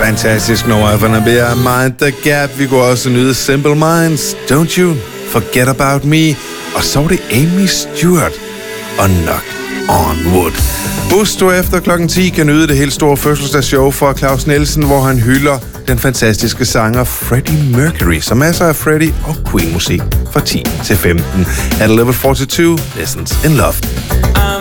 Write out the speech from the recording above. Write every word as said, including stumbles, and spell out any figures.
Fantastisk nummer fra Nabia. Mind the Gap. Vi kunne også nyde Simple Minds. Don't You Forget About Me. Og så var det Amy Stewart og Knock on Wood. Husk, du efter klokken ti kan nyde det helt store fødselsdagsshow fra Claus Nielsen, hvor han hylder den fantastiske sanger Freddie Mercury, så masser af Freddie og Queen-musik fra ti til femten. At level fireogtyve, Lessons in Love.